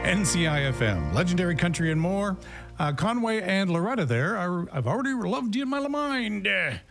NCIFM, Legendary Country and more. Conway and Loretta there. I've already loved you in my mind.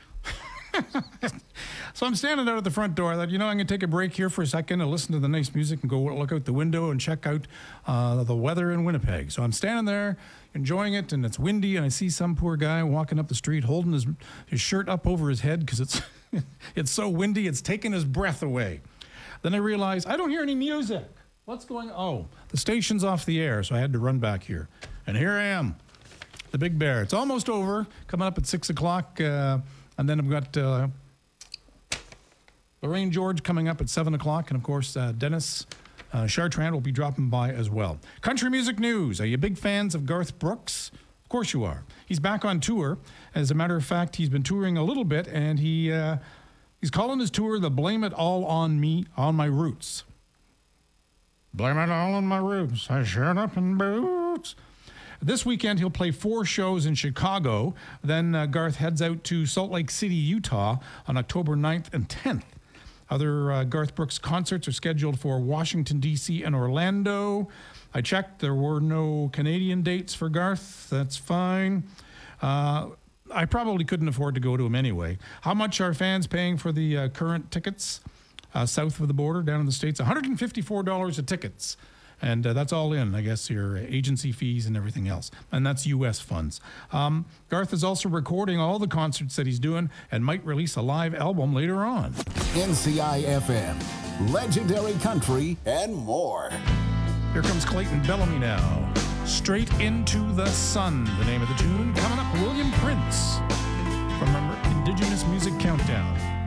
So I'm standing out at the front door. I thought, I'm going to take a break here for a second and listen to the nice music and go look out the window and check out the weather in Winnipeg. So I'm standing there enjoying it, and it's windy, and I see some poor guy walking up the street holding his shirt up over his head because it's so windy, it's taking his breath away. Then I realized I don't hear any music. What's going on? Oh, the station's off the air, so I had to run back here. And here I am, the Big Bear. It's almost over, coming up at 6 o'clock. And then I've got Lorraine George coming up at 7 o'clock. And, of course, Dennis Chartrand will be dropping by as well. Country music news. Are you big fans of Garth Brooks? Of course you are. He's back on tour. As a matter of fact, he's been touring a little bit, and he's calling his tour the Blame It All on Me, on My Roots. Blame it all on my roots. I shut up in boots. This weekend, he'll play 4 shows in Chicago. Then Garth heads out to Salt Lake City, Utah on October 9th and 10th. Other Garth Brooks concerts are scheduled for Washington, D.C. and Orlando. I checked. There were no Canadian dates for Garth. That's fine. I probably couldn't afford to go to him anyway. How much are fans paying for the current tickets south of the border, down in the States? $154 a tickets. And that's all in, I guess, your agency fees and everything else. And that's U.S. funds. Garth is also recording all the concerts that he's doing and might release a live album later on. NCIFM, Legendary Country and more. Here comes Clayton Bellamy now. Straight Into the Sun, the name of the tune. Coming up, William Prince from our Indigenous Music Countdown.